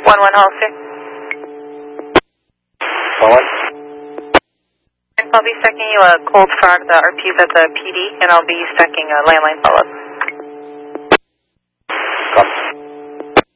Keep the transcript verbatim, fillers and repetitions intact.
one one Hollister. One one. I'll be stacking you a cold frog, the R P's at the P D, and I'll be stacking a landline follow-up.